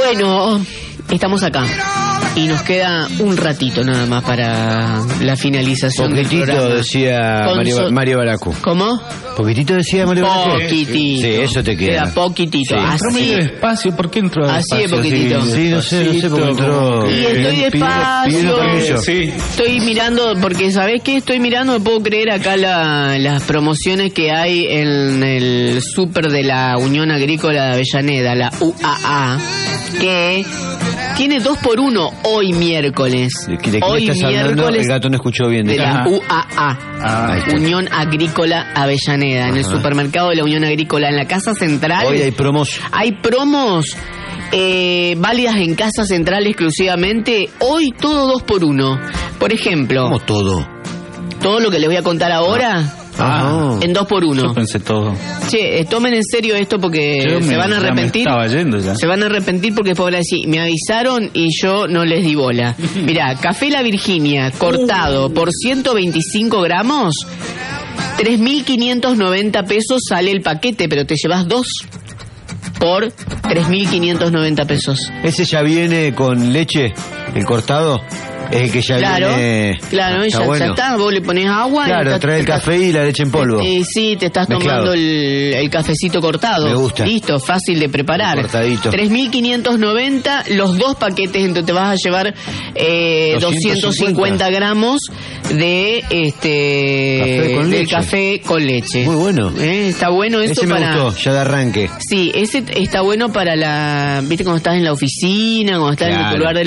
Bueno, estamos acá. Y nos queda un ratito nada más para la finalización del programa. Poquitito, decía Mario Baracu. ¿Cómo? Poquitito decía Mario Baracu. Poquitito. Sí, eso te queda. Queda poquitito. Sí. Así. Despacio, ¿por qué entró Así despacio? de poquitito. Sí, no sé cómo entró. Y estoy despacio. Pidiendo permiso. Sí. Estoy mirando, porque ¿sabés qué? Estoy mirando, no puedo creer acá las promociones que hay en el súper de la Unión Agrícola de Avellaneda, la UAA, que tiene 2x1 hoy miércoles. ¿De quién Hoy estás hablando? miércoles El gato no escuchó bien. de la Ajá. UAA, ahí está. Unión Agrícola Avellaneda, en el supermercado de la Unión Agrícola, en la Casa Central. Hoy hay promos. Hay promos válidas en Casa Central exclusivamente. Hoy todo 2x1. Por ejemplo, ¿Cómo todo? todo lo que les voy a contar ahora en 2x1. Yo pensé todo. Che, tomen en serio esto porque se van a arrepentir. Ya me estaba yendo ya. Se van a arrepentir porque después van a decir, me avisaron y yo no les di bola. Mirá, café La Virginia cortado por 125 gramos, 3.590 pesos sale el paquete, pero te llevas 2 por 3.590 pesos. ¿Ese ya viene con leche, el cortado? Es el que ya viene... Claro, Está ya bueno. está, vos le pones agua. Claro, trae el café y la leche en polvo. Sí, te estás Mezclado. tomando el cafecito cortado. Me gusta. Listo, fácil de preparar. Cortadito. 3.590, los 2 paquetes, entonces te vas a llevar 250 gramos de café con leche. Muy bueno. Está bueno eso Ese me para... gustó, ya de arranque. Sí, ese está bueno para la... ¿Viste cuando estás en la oficina, cuando estás en tu Claro. lugar de